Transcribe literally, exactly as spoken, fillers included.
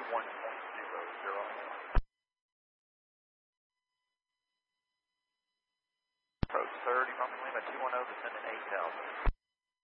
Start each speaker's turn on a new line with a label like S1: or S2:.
S1: one point zero zero. Approach thirty, Romeo Lima two one zero, descending eight thousand.